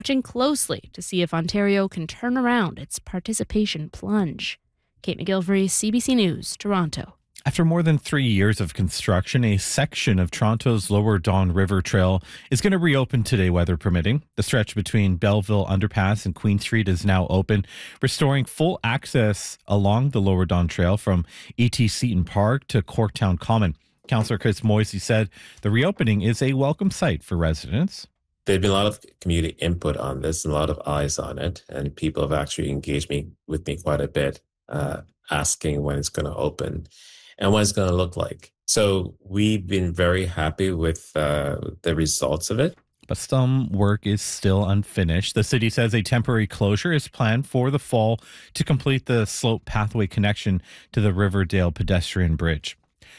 watching closely to see if Ontario can turn around its participation plunge. Kate McGilvery, CBC News, Toronto. After more than 3 years of construction, a section of Toronto's Lower Don River Trail is going to reopen today, weather permitting. The stretch between Belleville Underpass and Queen Street is now open, restoring full access along the Lower Don Trail from E.T. Seton Park to Corktown Common. Councillor Chris Moisey said the reopening is a welcome sight for residents. There's been a lot of community input on this and a lot of eyes on it, and people have actually engaged with me quite a bit, asking when it's going to open and what it's going to look like. So we've been very happy with the results of it. But some work is still unfinished. The city says a temporary closure is planned for the fall to complete the slope pathway connection to the Riverdale pedestrian bridge.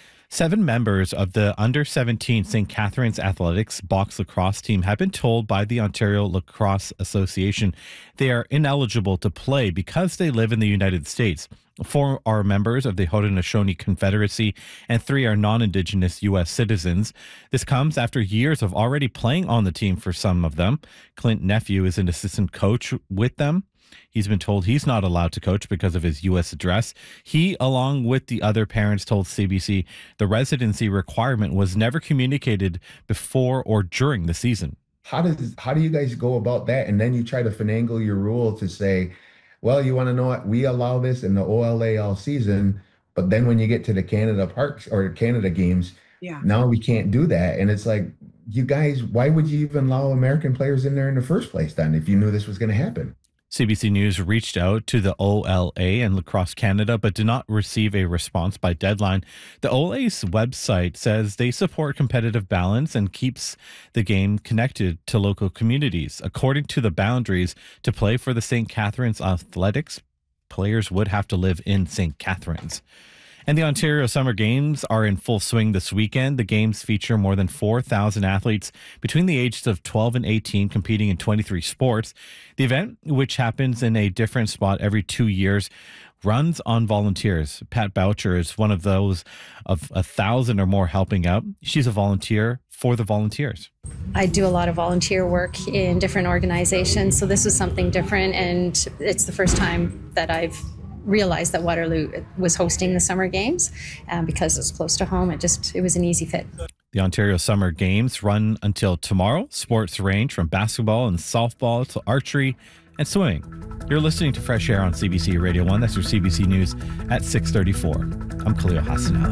7 members of the under-17 St. Catharines Athletics box lacrosse team have been told by the Ontario Lacrosse Association they are ineligible to play because they live in the United States. 4 are members of the Haudenosaunee Confederacy and 3 are non-Indigenous U.S. citizens. This comes after years of already playing on the team for some of them. Clint Nephew is an assistant coach with them. He's been told he's not allowed to coach because of his U.S. address. He, along with the other parents, told CBC the residency requirement was never communicated before or during the season. How do you guys go about that? And then you try to finagle your rule to say, well, you want to know what? We allow this in the OLA all season, but then when you get to the Canada Parks or Canada games, now we can't do that. And it's like, you guys, why would you even allow American players in there in the first place then if you knew this was going to happen? CBC News reached out to the OLA and Lacrosse Canada, but did not receive a response by deadline. The OLA's website says they support competitive balance and keeps the game connected to local communities. According to the boundaries, to play for the St. Catharines Athletics, players would have to live in St. Catharines. And the Ontario Summer Games are in full swing this weekend. The games feature more than 4,000 athletes between the ages of 12 and 18 competing in 23 sports. The event, which happens in a different spot every 2 years, runs on volunteers. Pat Boucher is one of those of 1,000 or more helping out. She's a volunteer for the volunteers. I do a lot of volunteer work in different organizations, so this was something different, and it's the first time that I've realized that Waterloo was hosting the Summer Games, because it's close to home. It was an easy fit. The Ontario Summer Games run until tomorrow. Sports range from basketball and softball to archery and swimming. You're listening to Fresh Air on CBC Radio 1. That's your CBC News at 6:34. I'm Khalil Hassan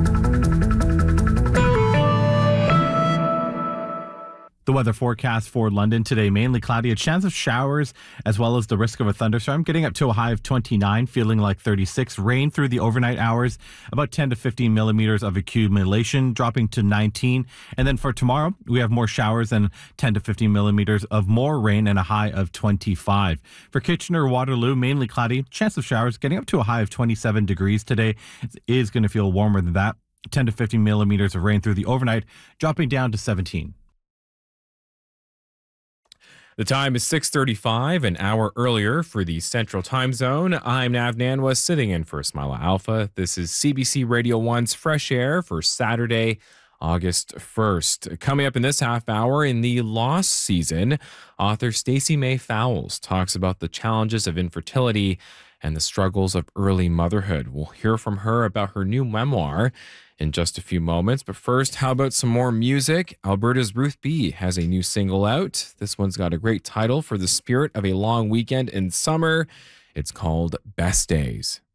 Ali. The weather forecast for London today, mainly cloudy, a chance of showers as well as the risk of a thunderstorm, getting up to a high of 29, feeling like 36. Rain through the overnight hours, about 10 to 15 millimeters of accumulation, dropping to 19. And then for tomorrow, we have more showers and 10 to 15 millimeters of more rain and a high of 25. For Kitchener-Waterloo, mainly cloudy, chance of showers, getting up to a high of 27 degrees today. It is going to feel warmer than that. 10 to 15 millimeters of rain through the overnight, dropping down to 17. The time is 6:35, an hour earlier for the Central Time Zone. I'm Nav Nanwa, sitting in for Ismaila Alpha. This is CBC Radio 1's Fresh Air for Saturday, August 1st. Coming up in this half hour, in the Lost season, author Stacey May Fowles talks about the challenges of infertility and the struggles of early motherhood. We'll hear from her about her new memoir in just a few moments. But first, how about some more music? Alberta's Ruth B. has a new single out. This one's got a great title for the spirit of a long weekend in summer. It's called Best Days.